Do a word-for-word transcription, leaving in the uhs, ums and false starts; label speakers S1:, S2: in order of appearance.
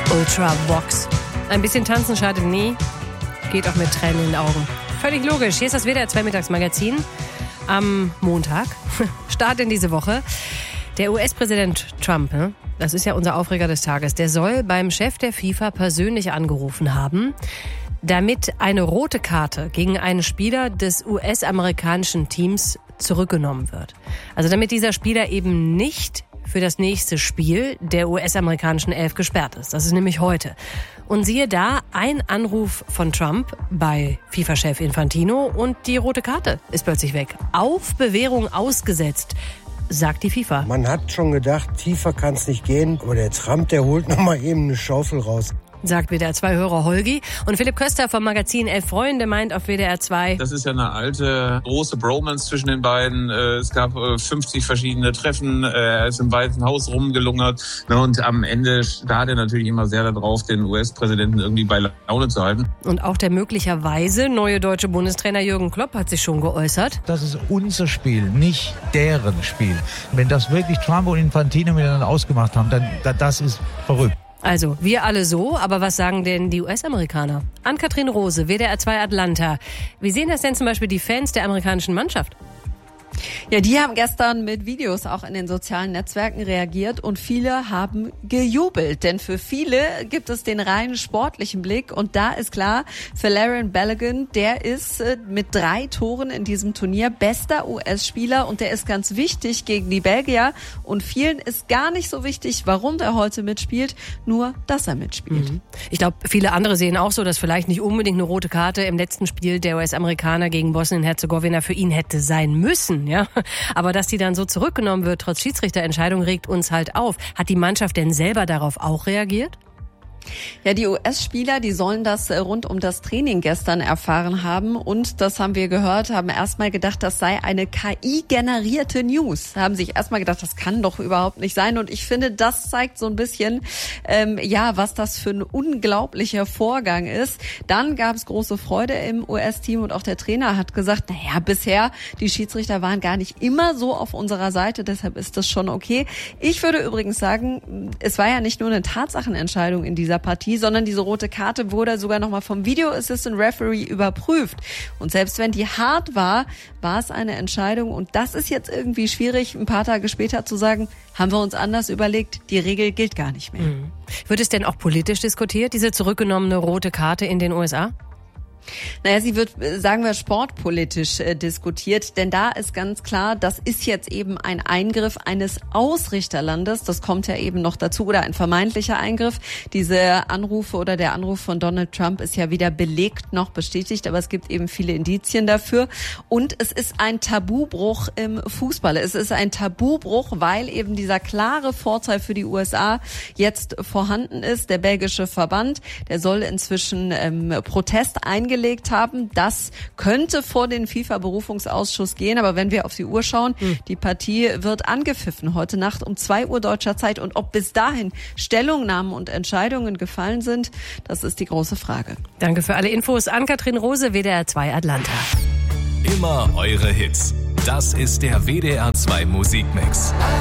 S1: Ultravox. Ein bisschen tanzen schadet nie, geht auch mit Tränen in den Augen. Völlig logisch. Hier ist das W D R zwei Mittagsmagazin am Montag. Start in diese Woche. Der U S-Präsident Trump, ne? Das ist ja unser Aufreger des Tages, der soll beim Chef der FIFA persönlich angerufen haben, damit eine rote Karte gegen einen Spieler des U S-amerikanischen Teams zurückgenommen wird. Also damit dieser Spieler eben nicht für das nächste Spiel der U S-amerikanischen Elf gesperrt ist. Das ist nämlich heute. Und siehe da, ein Anruf von Trump bei FIFA-Chef Infantino und die rote Karte ist plötzlich weg. Auf Bewährung ausgesetzt, sagt die FIFA.
S2: Man hat schon gedacht, tiefer kann es nicht gehen. Aber der Trump, der holt noch mal eben eine Schaufel raus.
S1: Sagt W D R zwei Hörer Holgi. Und Philipp Köster vom Magazin Elf Freunde meint auf W D R zwei:
S3: Das ist ja eine alte, große Bromance zwischen den beiden. Es gab fünfzig verschiedene Treffen. Er ist im Weißen Haus rumgelungert. Und am Ende starrt er natürlich immer sehr darauf, den U S-Präsidenten irgendwie bei Laune zu halten.
S1: Und auch der möglicherweise neue deutsche Bundestrainer Jürgen Klopp hat sich schon geäußert.
S4: Das ist unser Spiel, nicht deren Spiel. Wenn das wirklich Trump und Infantino miteinander ausgemacht haben, dann das ist verrückt.
S1: Also, wir alle so, aber was sagen denn die U S-Amerikaner? Ann-Kathrin Rose, W D R zwei Atlanta. Wie sehen das denn zum Beispiel die Fans der amerikanischen Mannschaft?
S5: Ja, die haben gestern mit Videos auch in den sozialen Netzwerken reagiert und viele haben gejubelt. Denn für viele gibt es den rein sportlichen Blick und da ist klar, Folarin Balogun, der ist mit drei Toren in diesem Turnier bester U S-Spieler und der ist ganz wichtig gegen die Belgier. Und vielen ist gar nicht so wichtig, warum der heute mitspielt, nur, dass er mitspielt.
S1: Mhm. Ich glaube, viele andere sehen auch so, dass vielleicht nicht unbedingt eine rote Karte im letzten Spiel der U S-Amerikaner gegen Bosnien-Herzegowina für ihn hätte sein müssen. Ja, aber dass die dann so zurückgenommen wird, trotz Schiedsrichterentscheidung, regt uns halt auf. Hat die Mannschaft denn selber darauf auch reagiert?
S5: Ja, die U S-Spieler, die sollen das rund um das Training gestern erfahren haben und das haben wir gehört, haben erstmal gedacht, das sei eine K I-generierte News. Haben sich erstmal gedacht, das kann doch überhaupt nicht sein und ich finde, das zeigt so ein bisschen, ähm, ja, was das für ein unglaublicher Vorgang ist. Dann gab es große Freude im U S-Team und auch der Trainer hat gesagt, naja, bisher, die Schiedsrichter waren gar nicht immer so auf unserer Seite, deshalb ist das schon okay. Ich würde übrigens sagen, es war ja nicht nur eine Tatsachenentscheidung in dieser Partie, sondern diese rote Karte wurde sogar nochmal vom Video Assistant Referee überprüft. Und selbst wenn die hart war, war es eine Entscheidung. Und das ist jetzt irgendwie schwierig, ein paar Tage später zu sagen, haben wir uns anders überlegt, die Regel gilt gar nicht mehr.
S1: Mhm. Wird es denn auch politisch diskutiert, diese zurückgenommene rote Karte in den U S A?
S5: Naja, sie wird, sagen wir, sportpolitisch äh, diskutiert, denn da ist ganz klar, das ist jetzt eben ein Eingriff eines Ausrichterlandes, das kommt ja eben noch dazu, oder ein vermeintlicher Eingriff. Diese Anrufe oder der Anruf von Donald Trump ist ja weder belegt noch bestätigt, aber es gibt eben viele Indizien dafür und es ist ein Tabubruch im Fußball. Es ist ein Tabubruch, weil eben dieser klare Vorteil für die U S A jetzt vorhanden ist. Der belgische Verband, der soll inzwischen ähm, Protest eingelegt haben. Das könnte vor den FIFA-Berufungsausschuss gehen, aber wenn wir auf die Uhr schauen, hm. die Partie wird angepfiffen heute Nacht um zwei Uhr deutscher Zeit und ob bis dahin Stellungnahmen und Entscheidungen gefallen sind, das ist die große Frage.
S1: Danke für alle Infos. Ann-Kathrin Rose, W D R zwei Atlanta.
S6: Immer eure Hits. Das ist der W D R zwei Musikmix.